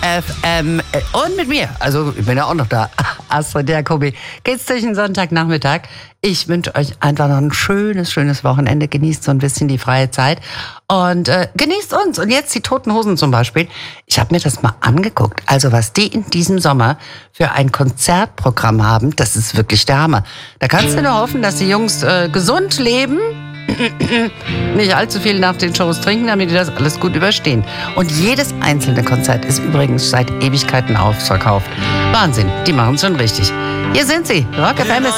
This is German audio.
FM und mit mir, also ich bin ja auch noch da, Astrid Jacobi, geht's durch den Sonntagnachmittag. Ich wünsche euch einfach noch ein schönes Wochenende. Genießt so ein bisschen die freie Zeit und genießt uns. Und jetzt die Toten Hosen zum Beispiel. Ich habe mir das mal angeguckt. Also was die in diesem Sommer für ein Konzertprogramm haben, das ist wirklich der Hammer. Da kannst du nur hoffen, dass die Jungs gesund leben, nicht allzu viel nach den Shows trinken, damit die das alles gut überstehen. Und jedes einzelne Konzert ist übrigens seit Ewigkeiten ausverkauft. Wahnsinn, die machen es schon richtig. Hier sind sie, Rock FM.